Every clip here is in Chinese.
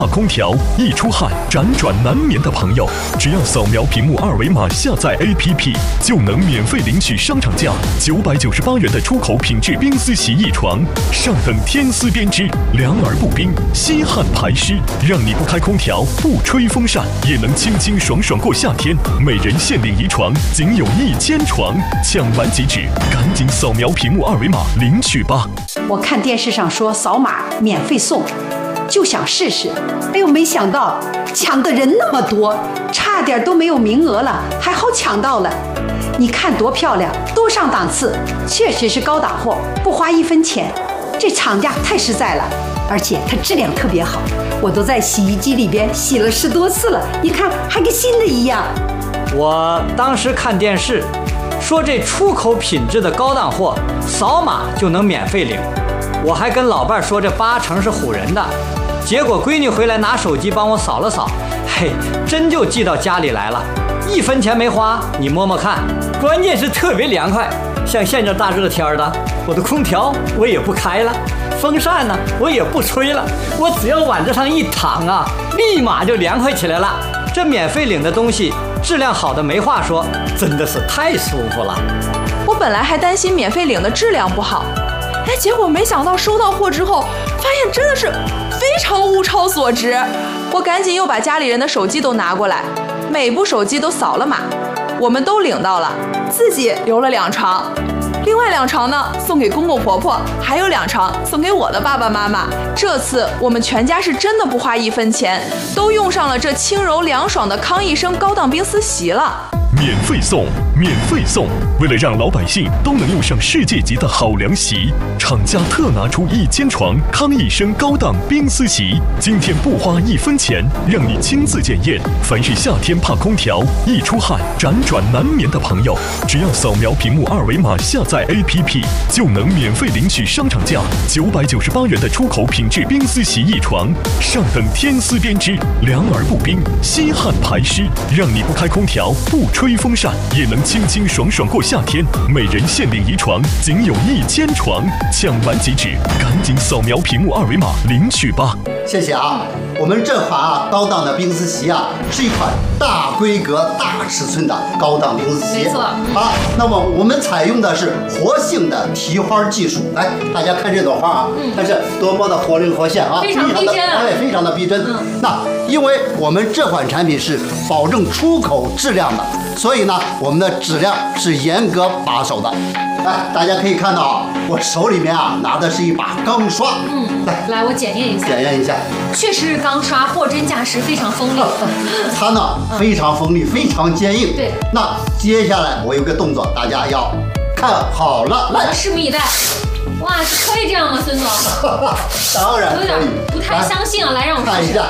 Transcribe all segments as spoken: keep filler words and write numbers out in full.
空调易出汗、辗转难眠的朋友，只要扫描屏幕二维码下载 A P P， 就能免费领取商场价九百九十八元的出口品质冰丝洗衣床，上等天丝编织，凉而不冰，吸汗排湿，让你不开空调、不吹风扇也能清清爽爽过夏天。每人限领一床，仅有一千床，抢完即止，赶紧扫描屏幕二维码领取吧。 我看电视上说扫码免费送，就想试试，哎呦，没想到抢的人那么多，差点都没有名额了，还好抢到了。你看多漂亮，多上档次，确实是高档货，不花一分钱。这厂家太实在了，而且它质量特别好，我都在洗衣机里边洗了十多次了，你看还跟新的一样。 我当时看电视说这出口品质的高档货，扫码就能免费领。我还跟老伴说这八成是唬人的，结果闺女回来拿手机帮我扫了扫，嘿，真就寄到家里来了，一分钱没花，你摸摸看。关键是特别凉快，像现这大热天的，我的空调我也不开了，风扇呢我也不吹了，我只要往这上一躺啊，立马就凉快起来了。这免费领的东西质量好的没话说，真的是太舒服了。 我本来还担心免费领的质量不好，哎，结果没想到收到货之后，发现真的是非常物超所值。我赶紧又把家里人的手机都拿过来，每部手机都扫了码，我们都领到了，自己留了两床，另外两床呢送给公公婆婆，还有两床送给我的爸爸妈妈。这次我们全家是真的不花一分钱，都用上了这轻柔凉爽的康益生高档冰丝席了。 免费送，免费送！为了让老百姓都能用上世界级的好凉席，厂家特拿出一千床康益生高档冰丝席，今天不花一分钱，让你亲自检验。凡是夏天怕空调、易出汗、辗转难眠的朋友，只要扫描屏幕二维码下载 A P P， 就能免费领取商场价九百九十八元的出口品质冰丝洗衣床，上等天丝编织，凉而不冰，吸汗排湿，让你不开空调、不吹风扇也能清清爽爽过夏天。每人限领一床，仅有一千床，抢完即止，赶紧扫描屏幕二维码领取吧。 谢谢啊，我们这款啊高档的冰丝席啊，是一款大规格、大尺寸的高档冰丝席。 没错。 啊，那么我们采用的是活性的提花技术。来，大家看这朵花啊，嗯、它是多么的活灵活现啊， 非常逼真啊， 哎，非常的逼真。嗯、那因为我们这款产品是保证出口质量的，所以呢，我们的质量是严格把守的。来，大家可以看到啊，我手里面啊拿的是一把钢刷。 嗯，来，来，我检验一下。 检验一下。 确实是钢刷，货真价实，非常锋利。 它呢非常锋利，非常坚硬。 对。 那接下来我有个动作，大家要看好了，来， 拭目以待。哇，可以这样吗，孙总？ 当然可以。 有点不太相信啊，来让我看一下。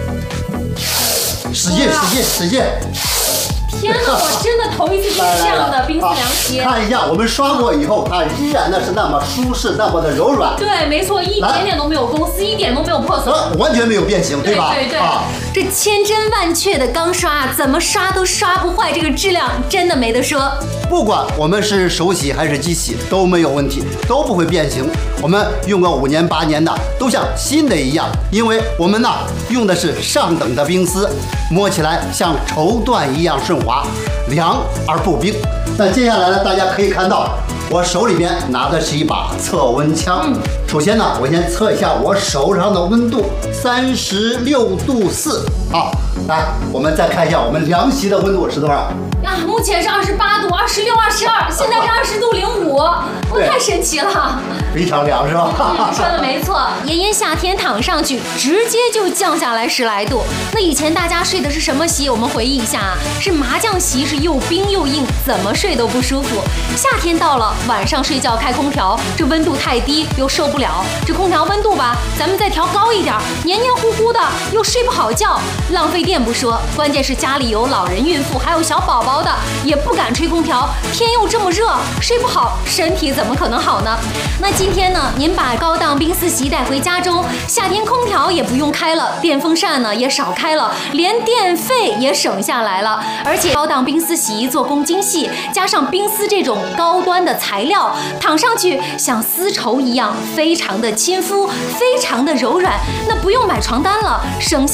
使劲，使劲，使劲！ 天哪，我真的头一次见这样的冰丝凉席。 看一下，我们刷过以后，它依然的是那么舒适，那么的柔软。 对，没错，一点点都没有公司，一点都没有破损， 完全没有变形，对吧？ 对对对。 啊， 这千真万确的钢刷，怎么刷都刷不坏，这个质量真的没得说。 不管我们是手洗还是机洗都没有问题，都不会变形。我们用个五年八年的，都像新的一样，因为我们呢用的是上等的冰丝，摸起来像绸缎一样顺滑，凉而不冰。那接下来呢，大家可以看到我手里面拿的是一把测温枪。嗯、首先呢，我先测一下我手上的温度，三十六度四。好，来，我们再看一下我们凉席的温度是多少？ 啊，目前是二十八度、二十六、二十二，现在是二十度零五，我太神奇了， 非常凉是吧？ 嗯，说的没错，炎炎夏天躺上去，直接就降下来十来度。那以前大家睡的是什么席？我们回忆一下啊，是麻将席，是又冰又硬，怎么睡都不舒服。夏天到了，晚上睡觉开空调，这温度太低又受不了，这空调温度吧，咱们再调高一点，黏黏糊糊的又睡不好觉，浪费电不说，关键是家里有老人、孕妇还有小宝宝的，也不敢吹空调，天又这么热，睡不好，身体怎么可能好呢？那今天呢，您把高档冰丝席带回家中，夏天空调也不用开了，电风扇呢也少开了，连电费也省下来了。而且高档冰丝席做工精细，加上冰丝这种高端的材料，躺上去像丝绸一样，非常的亲肤，非常的柔软。那不用买床单了，省